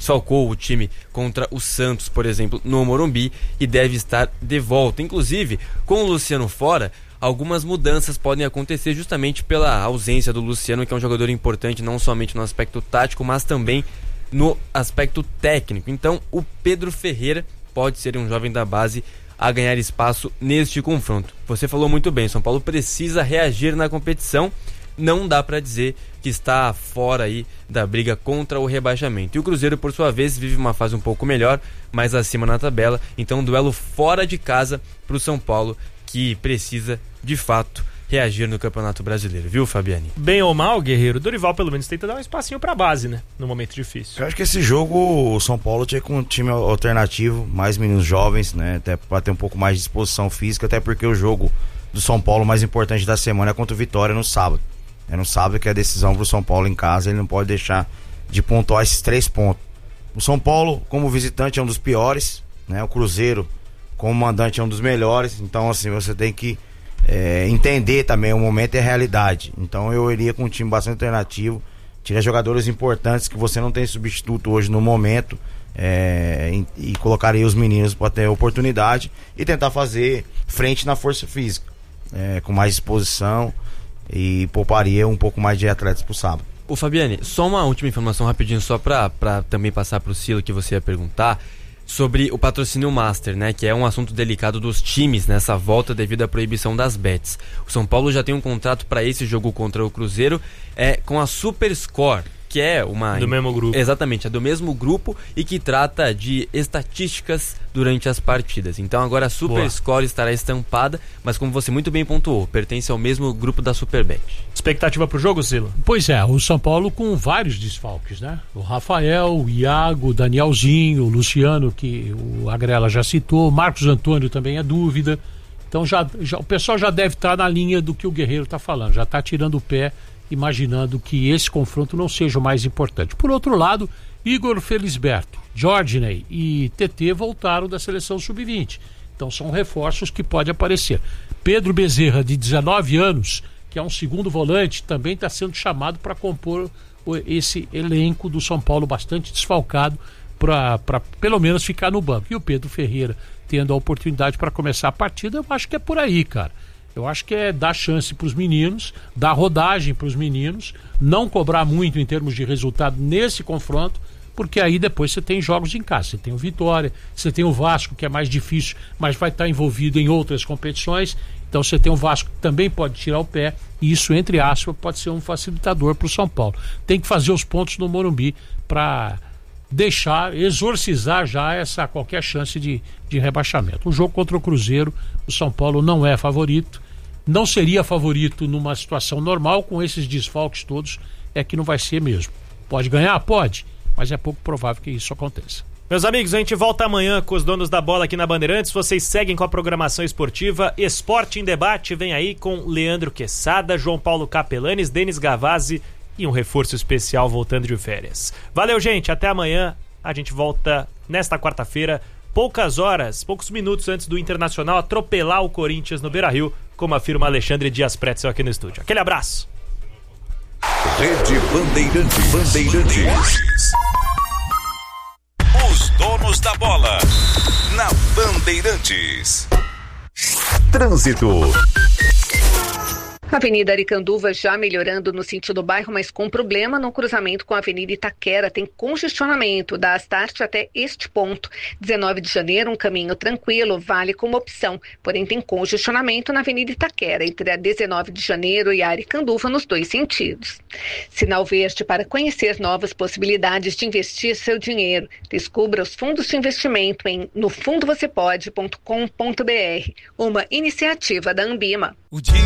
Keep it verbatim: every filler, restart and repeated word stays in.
desfalcou o time contra o Santos, por exemplo, no Morumbi, e deve estar de volta. Inclusive, com o Luciano fora, algumas mudanças podem acontecer justamente pela ausência do Luciano, que é um jogador importante não somente no aspecto tático, mas também no aspecto técnico. Então, o Pedro Ferreira pode ser um jovem da base a ganhar espaço neste confronto. Você falou muito bem, São Paulo precisa reagir na competição, não dá para dizer que está fora aí da briga contra o rebaixamento. E o Cruzeiro, por sua vez, vive uma fase um pouco melhor, mais acima na tabela, então um duelo fora de casa para o São Paulo, que precisa, de fato, reagir no Campeonato Brasileiro, viu, Fabiane? Bem ou mal, Guerreiro, o Dorival pelo menos tenta dar um espacinho pra base, né? No momento difícil. Eu acho que esse jogo o São Paulo tinha com um time alternativo, mais meninos jovens, né? Até pra ter um pouco mais de disposição física, até porque o jogo do São Paulo mais importante da semana é contra o Vitória no sábado. É no sábado que é a decisão pro São Paulo em casa, ele não pode deixar de pontuar esses três pontos. O São Paulo, como visitante, é um dos piores, né? O Cruzeiro, como mandante, é um dos melhores. Então, assim, você tem que É, entender também o momento e a realidade. Então eu iria com um time bastante alternativo, tirar jogadores importantes que você não tem substituto hoje no momento, é, e, e colocaria os meninos para ter oportunidade e tentar fazer frente na força física, é, com mais disposição, e pouparia um pouco mais de atletas pro sábado. Ô Fabiane, só uma última informação rapidinho, só para também passar pro Silo, que você ia perguntar sobre o patrocínio Master, né, que é um assunto delicado dos times nessa volta devido à proibição das bets. O São Paulo já tem um contrato para esse jogo contra o Cruzeiro é, com a Superscore, que é uma... Do mesmo grupo. Exatamente, é do mesmo grupo e que trata de estatísticas durante as partidas. Então agora a Superscore estará estampada, mas como você muito bem pontuou, pertence ao mesmo grupo da Superbet. Expectativa pro jogo, Zilo? Pois é, o São Paulo com vários desfalques, né? O Rafael, o Iago, o Danielzinho, o Luciano, que o Agrela já citou, o Marcos Antônio também é dúvida. Então já, já, o pessoal já deve estar na linha do que o Guerreiro está falando, já está tirando o pé, imaginando que esse confronto não seja o mais importante. Por outro lado, Igor Felisberto, Jorginei e T T voltaram da seleção sub vinte. Então são reforços que podem aparecer. Pedro Bezerra, de dezenove anos, que é um segundo volante, também está sendo chamado para compor esse elenco do São Paulo bastante desfalcado, para pelo menos ficar no banco. E o Pedro Ferreira tendo a oportunidade para começar a partida, eu acho que é por aí, cara. Eu acho que é dar chance para os meninos, dar rodagem para os meninos, não cobrar muito em termos de resultado nesse confronto, porque aí depois você tem jogos em casa. Você tem o Vitória, você tem o Vasco, que é mais difícil, mas vai estar envolvido em outras competições. Então você tem o Vasco que também pode tirar o pé, e isso, entre aspas, pode ser um facilitador para o São Paulo. Tem que fazer os pontos no Morumbi para deixar, exorcizar já essa qualquer chance de, de rebaixamento. O jogo contra o Cruzeiro, o São Paulo não é favorito, não seria favorito numa situação normal, com esses desfalques todos, é que não vai ser mesmo. Pode ganhar? Pode, mas é pouco provável que isso aconteça. Meus amigos, a gente volta amanhã com os donos da bola aqui na Bandeirantes. Vocês seguem com a programação esportiva Esporte em Debate. Vem aí com Leandro Quesada, João Paulo Capelanes, Denis Gavazzi e um reforço especial voltando de férias. Valeu, gente, até amanhã. A gente volta nesta quarta-feira, poucas horas, poucos minutos antes do Internacional atropelar o Corinthians no Beira-Rio, como afirma Alexandre Dias Pretzel aqui no estúdio. Aquele abraço. Rede Bandeirantes. Bandeirantes. Os donos da bola na Bandeirantes. Trânsito. Avenida Aricanduva já melhorando no sentido bairro, mas com problema no cruzamento com a Avenida Itaquera. Tem congestionamento da Astarte até este ponto. dezenove de janeiro, um caminho tranquilo, vale como opção. Porém, tem congestionamento na Avenida Itaquera, entre a dezenove de janeiro e a Aricanduva, nos dois sentidos. Sinal verde para conhecer novas possibilidades de investir seu dinheiro. Descubra os fundos de investimento em no fundo você pode ponto com ponto b r, uma iniciativa da Ambima. O dia